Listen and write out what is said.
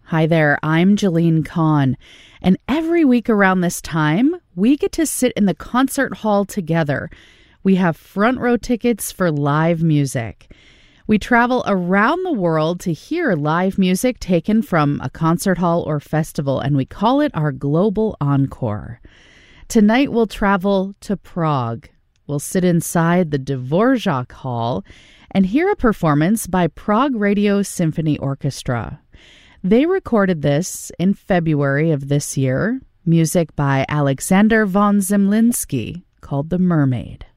Hi there, I'm Jalene Kahn, and every week around this time, we get to sit in the concert hall together. We have front row tickets for live music. We travel around the world to hear live music taken from a concert hall or festival, and we call it our Global Encore. Tonight we'll travel to Prague. We'll sit inside the Dvorak Hall and hear a performance by Prague Radio Symphony Orchestra. They recorded this in February of this year, music by Alexander von Zemlinsky called The Mermaid.